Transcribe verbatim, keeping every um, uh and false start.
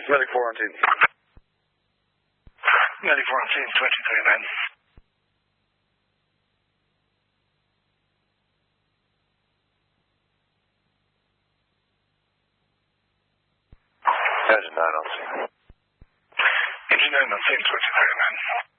Medic four on scene. Medic four on scene, twenty-three, man. Engine nine on scene. Engine nine on scene, twenty-three, man.